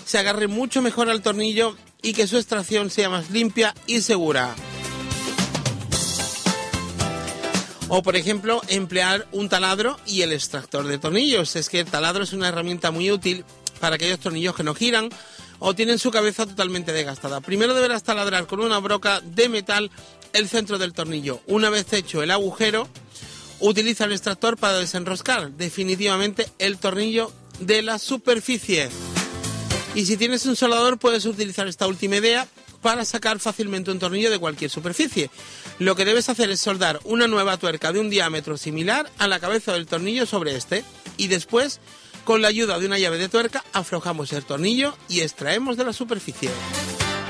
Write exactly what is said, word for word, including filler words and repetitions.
se agarre mucho mejor al tornillo y que su extracción sea más limpia y segura. O, por ejemplo, emplear un taladro y el extractor de tornillos. Es que el taladro es una herramienta muy útil para aquellos tornillos que no giran o tienen su cabeza totalmente desgastada. Primero deberás taladrar con una broca de metal el centro del tornillo. Una vez hecho el agujero, utiliza el extractor para desenroscar definitivamente el tornillo de la superficie. Y si tienes un soldador, puedes utilizar esta última idea para sacar fácilmente un tornillo de cualquier superficie. Lo que debes hacer es soldar una nueva tuerca de un diámetro similar a la cabeza del tornillo sobre este, y después, con la ayuda de una llave de tuerca, aflojamos el tornillo y extraemos de la superficie.